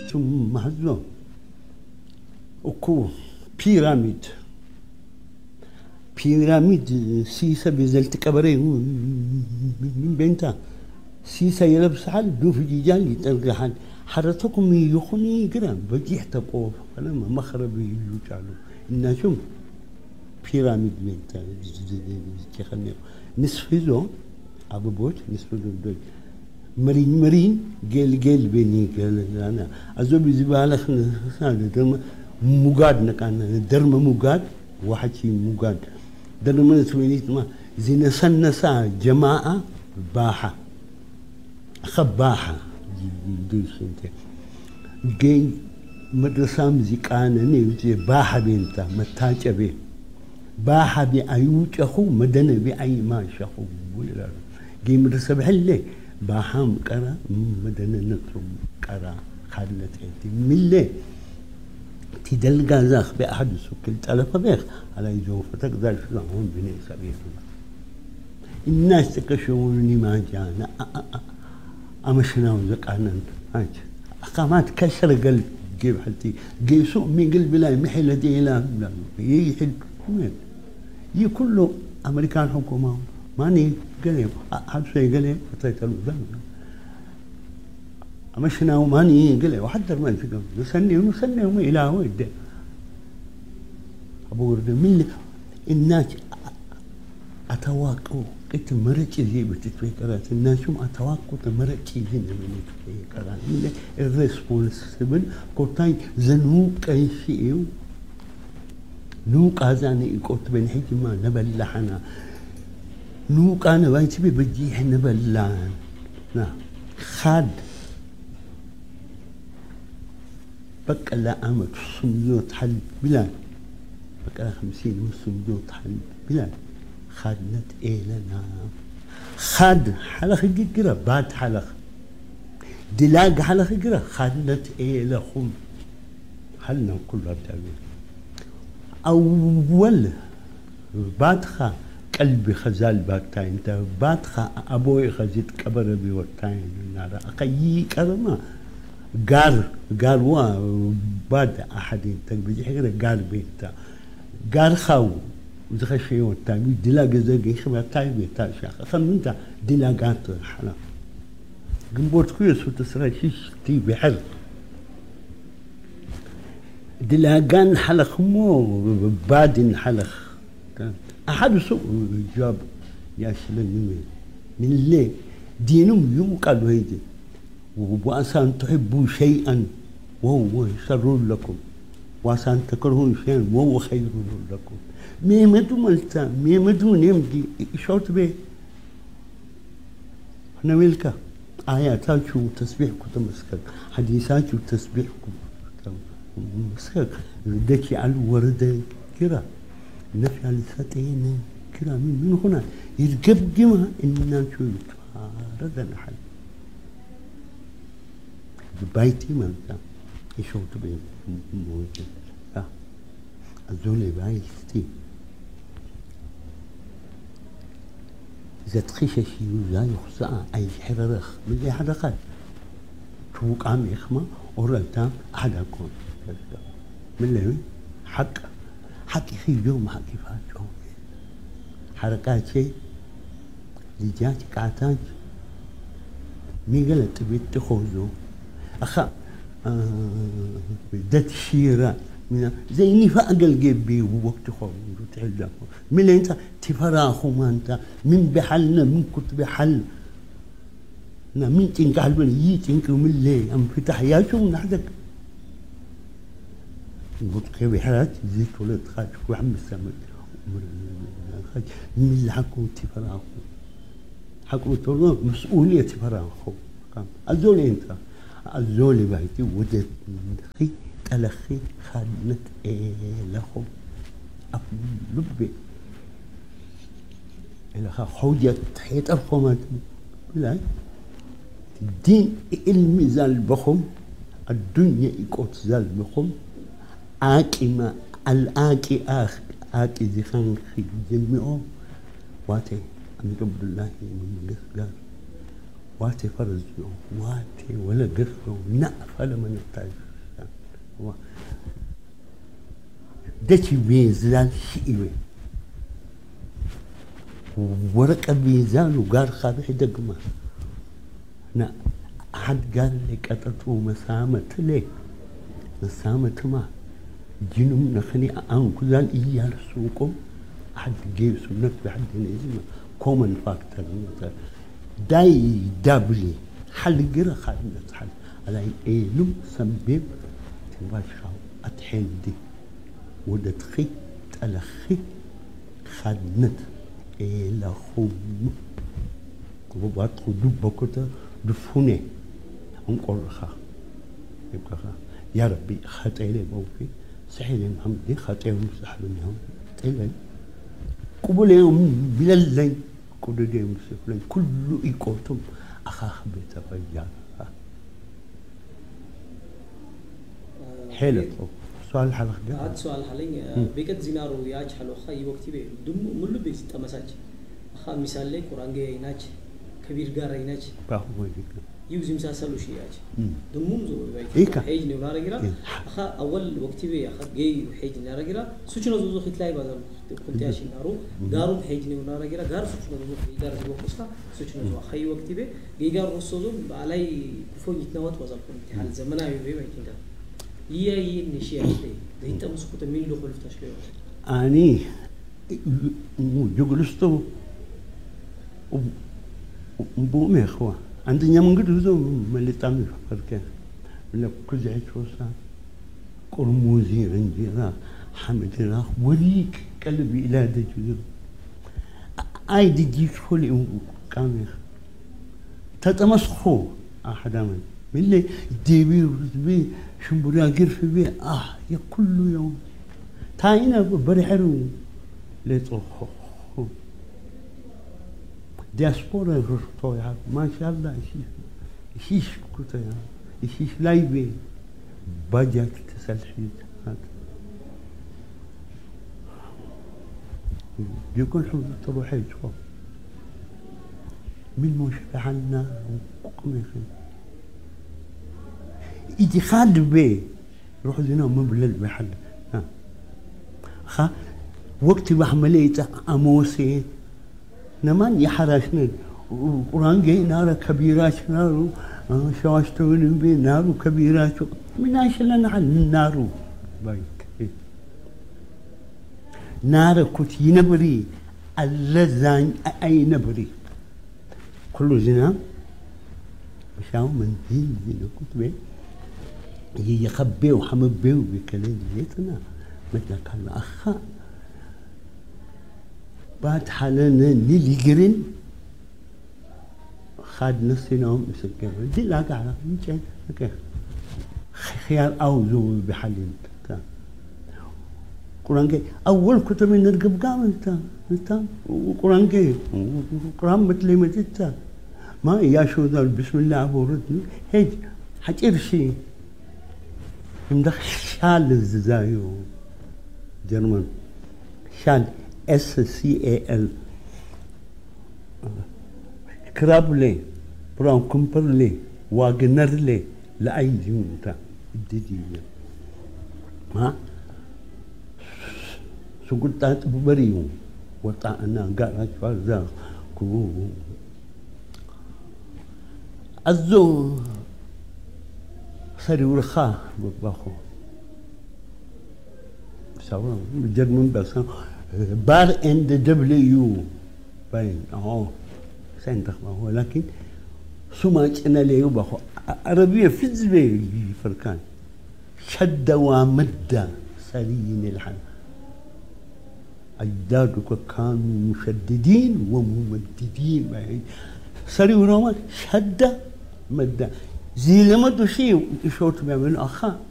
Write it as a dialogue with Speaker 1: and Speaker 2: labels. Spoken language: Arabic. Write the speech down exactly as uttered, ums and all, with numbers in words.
Speaker 1: ثم مهزو وكو بيراميد بيراميد سيسا بزلت كبري من بينتا سيسا يلبس حال دو في جيجان يتلقى حال حرتكم يخوني قرام بجيح تقوف فلما مخرب يجعلوا الناشم بيراميد بينتا كيخنيو نصف زو أبو بوت نصف زو دول مرين مرين جيل جيل بيني قال أنا أزوب زبالة خنا درم مقاد نكان درم مقاد واحد شيء مقاد درم سوينيت ما زين سنسا جماعة باحة خباحة دوش انت جي مدرسة مزيكانا نيوتي باحة بينتا متاجة بي باحة بي أيوش أخو مدنة بي أي ما شخو ولا جي مدرسة بحلي باحام كرا مدنة نطرم كرا خالت انت ملي تدلقا زاخ بأحد سكل تلفا بيخ على يزوفتك ذا شلون بني سبيل الناس تكشفوني ما جانا أمشنا وزقنا هاج أقامات كسر قلب جيب حتى جي سوء من قلب لا محل دي لا لا يحل وين يي كله أمريكان حكومة ماني قليل حد شيء قليل أعطيت له ذنب أمشنا وماني قليل وحتى ما يفهم نسني ونسني وما إلى وين أبو ورد من الناس أتواقعوا قلت مرتي زي بتتفكرات الناس شو أتواقعوا مرتي زي من يتفكرات من الريسبونسبل كوتاي زنوب أي شيء نوك هذاني كوت بين حكمة نبلحنا نوك أنا بايتبي بجيح نبلان نا خاد بقى لا أمك صندوق حل بلاد بقى خمسين صندوق حل بلاد خدنت إلنا خد حلق جرا بعد حلق دلاج حلق جرا خدنت إلهم حلنا كلها بتعمل أول بعد خا قلبي خزال باكتاين تا بعد خا أبوي خزيت كبر بيوتاين نارا أقيي كرما قار قار وا بعد أحدين تقبل حاجة قار بيتا قار خاو وزخ شيء والتاني دلاج زوجي خبر تايب تاشا خمنت دلاجات حلا جنبورت كويس وتسرع شيء تي بحر دلاجان حلق مو بعدين حلق أحد سوء جاب يا شلون من من الليل دينهم يوم قالوا هيدي وأسان تحبوا شيئا وهو شر لكم وأسان تكرهون شيئا وهو خير لكم ميمدو ملتا ميمدو نمدي شوت بي احنا ملكا آيات شو تسبيحكم تمسكك حديثات شو تسبيحكم تمسكك دكي على الورد كرا نفي على الفتين كرا من من هنا يركب جمع إننا شو يتفارد نحل بيتي ملتا يشوت بي موجود لا الزولي بايستي إذا تخيش شيء لا يخصى أي حررخ من أي حرقات توق عم يخما ورلتا أحد أكون من اللي حق حق في يوم حق فاتهم حركات شيء لجات كعتاج ميقلت بيت تخوزو أخا بدت شيرة من زي نفاق قلبي ووقت خوف وتحلم من اللي انت تفراخو ما انت من بحلنا من كنت بحل نا من تنك حلبنا يي تنك من اللي ام فتح ياشو نحدك قلت كيف حالات زيت ولد خاج وعم السمك خاج من اللي حكوا تفراخو حكوا تقولوا مسؤولية تفراخو الزولي انت الزولي بايتي وجدت خي تلخي خدمت إيه لهم أبلبي إلى خوجة حيت الخومات لا الدين علمي زال بخم الدنيا يقوت زال بخم آكي ما الآكي آخ آكي زخان خي جميعه واتي أمي عبد الله من قال واتي فرزو واتي ولا قرفو نقف لما نحتاج دتي بيزال شيء ورقة بيزال وقال خابح دقمة نا حد قال لي قطعتو مسامة ليه مسامة ما جنوم نخني أنكو زال إيال سوقهم حد جيب سنك بحد نزيمة كومن فاكتور داي دابلي حل قرا خالد حل على إيلم سبب تباشر أتحل دي ودتخي تلخي خدنت إلى خوم كوبات خدوب بكرة دفوني أنقل خا يبقى خا يا ربي خاتيلي موفي سحيلي محمد دي خاتيهم سحبناهم تيلي قبولهم بلالي كل ديم سفلين كل إيكوتم أخاخ بيتفجع حلو سؤال الحلقة ده
Speaker 2: هذا سؤال حالين بيكت زينارو ياج حلو خاي وقتي بي دم ملو بيس تمساج أخا مثال لي قرآن جاي ناج كبير جار يناج
Speaker 1: باهو ويدك
Speaker 2: يوزم ساسلو شيء ياج دموم زو
Speaker 1: إيكا
Speaker 2: حيج نورا رجلا أخا أول وقتي بي أخا جاي حيج نورا رجلا سوتشنا زوزو خيتلاي بدل كنت عايشين نارو جارو حيج نورا رجلا جار سوتشنا زوزو حيج جار زوجو قصة سوتشنا زوجو أخي وقتي بي جاي جار رصوزو علي كفون يتناوت وزال كنت حال زمنا يبي ما يتنقل يا ي نشيء ليه ده أنت مسكوت مين لو خلف تشكيه
Speaker 1: أني مو جلستو وبومي أخوة عندنا من قد هذا ملي تعمل فركان ولا كل عيش وصا قرموزي عندي را حمد را وليك قلبي إلى دجير أي دجيش خلي كامل تتمسخو أحدا من من اللي ديبي ورزبي شمبريا قرف بي آه يا كل يوم تاينا بريحرو ليتوخو دياسبورا رشطويا ما شاء الله يشيش يشيش كوتايا يشيش لايبي باجاك تسلحيت هذا يكون حوض تروحي شوف من مشبع عنا وقميخي إيدي خاد بي روح زينا مبلل بحل ها خا وقت بحمليته أموسي نمان يحرشنا قرآن جاي نار كبيرات نارو شواشتون بي نارو كبيرات من عشان لنا نارو بايك نار كنت ينبري اللذان أي نبري كل زنا مشاو من دين زنا كنت بي يخبيه وحمبيه بكلام ليتنا مثل كان أخا بعد حالنا نيلي جرين خاد نصنا هم مسكين دي لا قاعدة مشان كيف خيال أو زو بحالين تا قرآن كي أول كتب من نرقب قام تا تا وقرآن كي قرآن مثل ما تتا ما يا شو ذا بسم الله أبوردني هيج حترشي مدخل شال الزايو جرمن شال S C A L كرابلي برام كمبرلي واجنرلي لأي جونتا الدنيا ما سقطت ببريو وطعنا قاعد فازا كو أزو سري ورخا بخو سوا جرمن بس بار ان دبليو باين اهو سنتخ هو لكن سمعت انا ليه بخو عربيه فزبي فركان شد ومد سليين الحن اجدادك كانوا مشددين وممددين سري ورومان شد مد زي لما دو شيء شوت بيعمل اخا